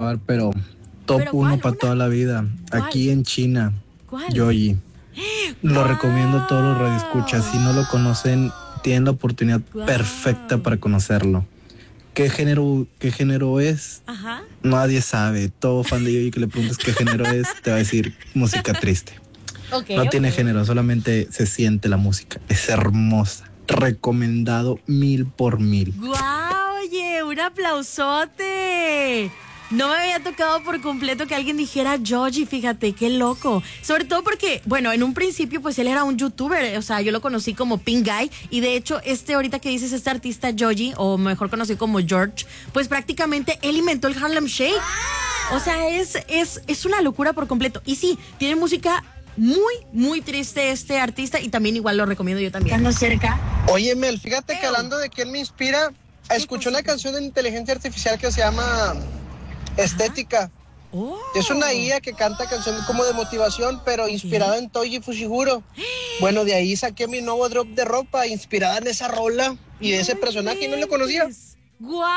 acabar, pero top ¿Pero 1 cuál? para toda la vida. ¿Cuál? Aquí en China, ¿Cuál? Yoyi. Lo recomiendo a todos los radioescuchas. Si no lo conocen, tienen la oportunidad perfecta para conocerlo. ¿Qué género es? Ajá. Nadie sabe. Todo fan de Yoyi que le preguntes qué género es, te va a decir música triste. No tiene género, solamente se siente la música. Es hermosa. Recomendado 1000 por 1000. ¡Guau! Oye, un aplausote. No me había tocado por completo que alguien dijera Yoyi, fíjate, qué loco. Sobre todo porque, bueno, en un principio pues él era un youtuber, o sea, yo lo conocí como Pink Guy y de hecho ahorita que dices este artista Yoyi, o mejor conocido como George, pues prácticamente él inventó el Harlem Shake. O sea, es una locura por completo. Y sí, tiene música muy, muy triste este artista y también igual lo recomiendo yo también. Estando cerca. Oye, Mel, fíjate que hablando de quién me inspira, escuché una canción de inteligencia artificial que se llama Estética. Oh. Es una IA que canta canciones como de motivación, pero inspirada en Toji Fushiguro. Bueno, de ahí saqué mi nuevo drop de ropa, inspirada en esa rola y de ese personaje, y no lo conocía. ¡Guau!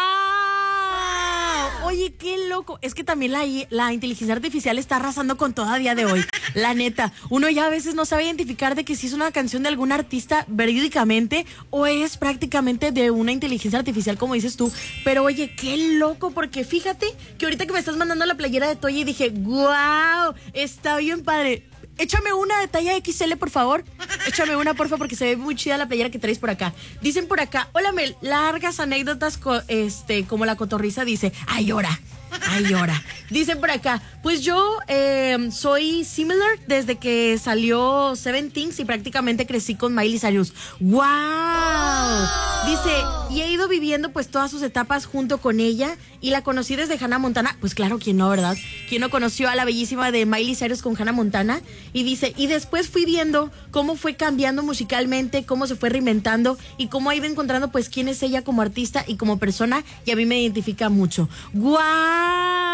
Oye, qué loco. Es que también la inteligencia artificial está arrasando con todo a día de hoy. La neta, uno ya a veces no sabe identificar de que si es una canción de algún artista verídicamente o es prácticamente de una inteligencia artificial, como dices tú. Pero oye, qué loco, porque fíjate que ahorita que me estás mandando la playera de Toya y dije, ¡guau! Está bien padre. Échame una de talla XL, por favor. Échame una, porfa, porque se ve muy chida la playera que traes por acá. Dicen por acá, hola Mel, largas anécdotas como la cotorriza dice, ay, llora. Dicen por acá, pues yo soy similar desde que salió Seven Things y prácticamente crecí con Miley Cyrus. ¡Wow! Dice, y he ido viviendo pues todas sus etapas junto con ella y la conocí desde Hannah Montana. Pues claro, ¿quién no, verdad? ¿Quién no conoció a la bellísima de Miley Cyrus con Hannah Montana? Y dice, y después fui viendo cómo fue cambiando musicalmente, cómo se fue reinventando y cómo ha ido encontrando pues quién es ella como artista y como persona, y a mí me identifica mucho. ¡Guau!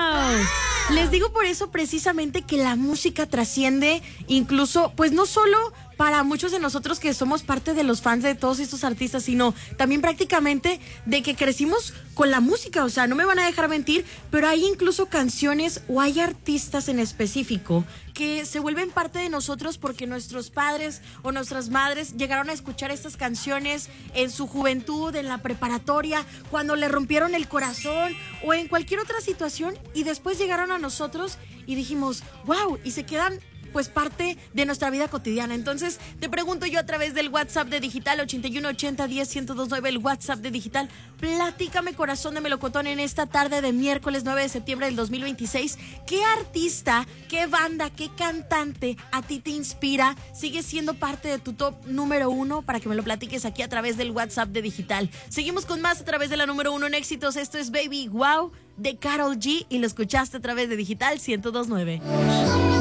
Les digo por eso precisamente que la música trasciende incluso, pues no solo para muchos de nosotros que somos parte de los fans de todos estos artistas, sino también prácticamente de que crecimos con la música. O sea, no me van a dejar mentir, pero hay incluso canciones o hay artistas en específico que se vuelven parte de nosotros porque nuestros padres o nuestras madres llegaron a escuchar estas canciones en su juventud, en la preparatoria, cuando le rompieron el corazón o en cualquier otra situación, y después llegaron a nosotros y dijimos, wow, y se quedan pues parte de nuestra vida cotidiana. Entonces te pregunto yo a través del WhatsApp de Digital 8180101029, el WhatsApp de Digital, platícame, corazón de melocotón, en esta tarde de miércoles 9 de septiembre del 2026, ¿qué artista, qué banda, qué cantante a ti te inspira? ¿Sigue siendo parte de tu top número 1? Para que me lo platiques aquí a través del WhatsApp de Digital. Seguimos con más a través de la número 1 en éxitos. Esto es Baby Wow de Karol G y lo escuchaste a través de Digital 1029.